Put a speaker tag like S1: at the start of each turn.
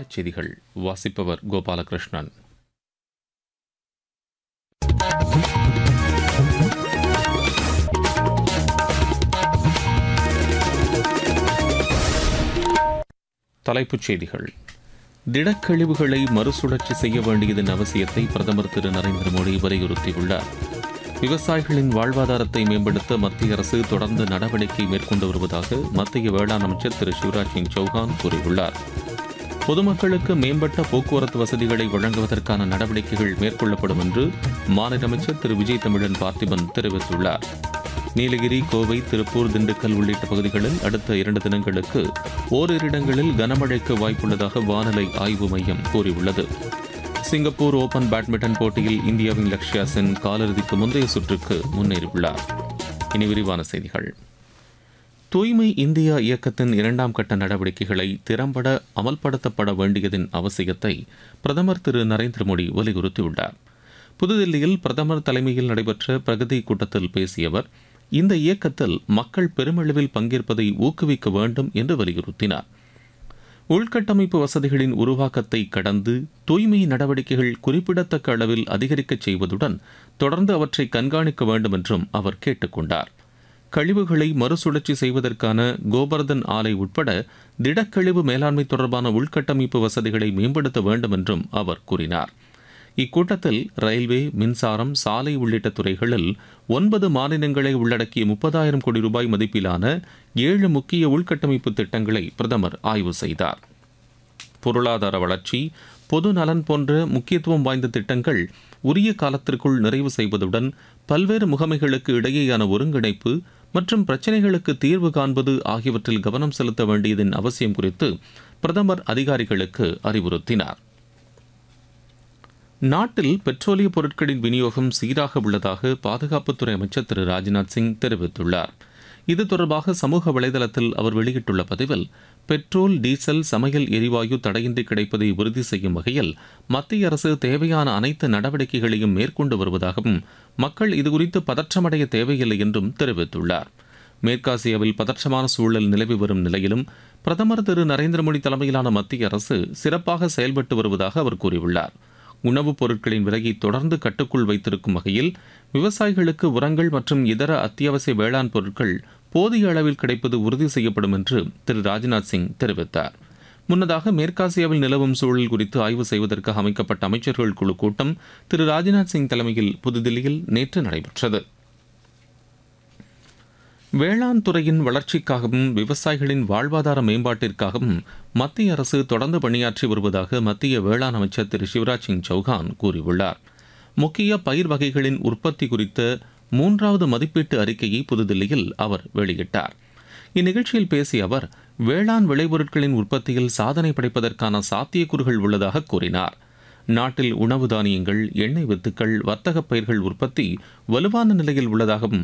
S1: மாவட்டச் செய்திகள். வாசிப்பவர் கோபாலகிருஷ்ணன். தலைப்புச் செய்திகள். திடக்கழிவுகளை மறுசுழற்சி செய்ய வேண்டியதன் அவசியத்தை பிரதமர் திரு நரேந்திர மோடி வலியுறுத்தியுள்ளார். விவசாயிகளின் வாழ்வாதாரத்தை மேம்படுத்த மத்திய அரசு தொடர்ந்து நடவடிக்கை மேற்கொண்டு வருவதாக மத்திய வேளாண் அமைச்சர் திரு சிவராஜ் சிங் சௌஹான் கூறியுள்ளார். பொதுமக்களுக்கு மேம்பட்ட போக்குவரத்து வசதிகளை வழங்குவதற்கான நடவடிக்கைகள் மேற்கொள்ளப்படும் என்று மாநில அமைச்சர் திரு விஜய் தமிழன் பார்த்திபன் தெரிவித்துள்ளார். நீலகிரி, கோவை, திருப்பூர், திண்டுக்கல் உள்ளிட்ட பகுதிகளில் அடுத்த 2 தினங்களுக்கு ஓரிரு இடங்களில் கனமழைக்கு வாய்ப்புள்ளதாக வானிலை ஆய்வு மையம் கூறியுள்ளது. சிங்கப்பூர் ஓபன் பேட்மிண்டன் போட்டியில் இந்தியாவின் லக்ஷ்யா சென் காலிறுதிக்கு முந்தைய சுற்றுக்கு முன்னேறியுள்ளார். இனி விரிவான செய்திகள். தூய்மை இந்தியா இயக்கத்தின் 2ஆம் கட்ட நடவடிக்கைகளை திறம்பட அமல்படுத்தப்பட வேண்டியதன் அவசியத்தை பிரதமர் திரு நரேந்திர மோடி வலியுறுத்தியுள்ளார். புதுதில்லியில் பிரதமர் தலைமையில் நடைபெற்ற பிரகதி கூட்டத்தில் பேசிய அவர், இந்த இயக்கத்தில் மக்கள் பெருமளவில் பங்கேற்பதை ஊக்குவிக்க வேண்டும் என்று வலியுறுத்தினார். உள்கட்டமைப்பு வசதிகளின் உருவாக்கத்தை கடந்து தூய்மை நடவடிக்கைகள் குறிப்பிடத்தக்க அளவில் அதிகரிக்கச் செய்வதுடன் தொடர்ந்து அவற்றை கண்காணிக்க வேண்டும் என்றும் அவர் கேட்டுக் கொண்டார். கழிவுகளை மறுசுழற்சி செய்வதற்கான கோபர்தன் ஆலை உட்பட திடக்கழிவு மேலாண்மை தொடர்பான உள்கட்டமைப்பு வசதிகளை மேம்படுத்த வேண்டும் என்றும் அவர் கூறினார். இக்கூட்டத்தில் ரயில்வே, மின்சாரம், சாலை உள்ளிட்ட துறைகளில் 9 மாநிலங்களை உள்ளடக்கிய 30,000 கோடி ரூபாய் மதிப்பிலான 7 முக்கிய உள்கட்டமைப்பு திட்டங்களை பிரதமர் ஆய்வு செய்தார். பொருளாதார வளர்ச்சி, பொது நலன் போன்ற முக்கியத்துவம் வாய்ந்த திட்டங்கள் உரிய காலத்திற்குள் நிறைவு செய்வதுடன் பல்வேறு முகமைகளுக்கு இடையேயான ஒருங்கிணைப்பு மற்றும் பிரச்சினைகளுக்கு தீர்வு காண்பது ஆகியவற்றில் கவனம் செலுத்த வேண்டியதன் அவசியம் குறித்து பிரதமர் அதிகாரிகளுக்கு அறிவுறுத்தினார். நாட்டில் பெட்ரோலிய பொருட்களின் விநியோகம் சீராக உள்ளதாக பாதுகாப்புத்துறை அமைச்சர் திரு ராஜ்நாத் சிங் தெரிவித்துள்ளார். இது தொடர்பாக சமூக வலைதளத்தில் அவர் வெளியிட்டுள்ள பதிவில், பெட்ரோல், டீசல், சமையல் எரிவாயு தடையின்றி கிடைப்பதை உறுதி செய்யும் வகையில் மத்திய அரசு தேவையான அனைத்து நடவடிக்கைகளையும் மேற்கொண்டு வருவதாகவும் மக்கள் இதுகுறித்து பதற்றமடைய தேவையில்லை என்றும் தெரிவித்துள்ளார். மேற்காசியாவில் பதற்றமான சூழல் நிலவி வரும் நிலையிலும் பிரதமர் திரு நரேந்திர மோடி தலைமையிலான மத்திய அரசு சிறப்பாக செயல்பட்டு வருவதாக அவர் கூறியுள்ளார். உணவுப் பொருட்களின் விலையை தொடர்ந்து கட்டுக்குள் வைத்திருக்கும் வகையில் விவசாயிகளுக்கு உரங்கள் மற்றும் இதர அத்தியாவசிய வேளாண் பொருட்கள் போதிய அளவில் கிடைப்பது உறுதி செய்யப்படும் என்று திரு ராஜ்நாத் சிங் தெரிவித்தார். முன்னதாக மேற்காசியாவில் நிலவும் சூழல் குறித்து ஆய்வு செய்வதற்காக அமைக்கப்பட்ட அமைச்சர்கள் குழு கூட்டம் திரு ராஜ்நாத் சிங் தலைமையில் புதுதில்லியில் நேற்று நடைபெற்றது. வேளாண் துறையின் வளர்ச்சிக்காகவும் விவசாயிகளின் வாழ்வாதார மேம்பாட்டிற்காகவும் மத்திய அரசு தொடர்ந்து பணியாற்றி வருவதாக மத்திய வேளாண் அமைச்சர் திரு சிவராஜ் சிங் சௌஹான் கூறியுள்ளார். முக்கிய பயிர் வகைகளின் உற்பத்தி குறித்த 3வது மதிப்பீட்டு அறிக்கையை புதுதில்லியில் அவர் வெளியிட்டார். இந்நிகழ்ச்சியில் பேசிய அவர், வேளாண் விளைபொருட்களின் உற்பத்தியில் சாதனை படைப்பதற்கான சாத்தியக்கூறுகள் உள்ளதாக கூறினார். நாட்டில் உணவு தானியங்கள், எண்ணெய் வித்துக்கள், வர்த்தக பயிர்கள் உற்பத்தி வலுவான நிலையில் உள்ளதாகவும்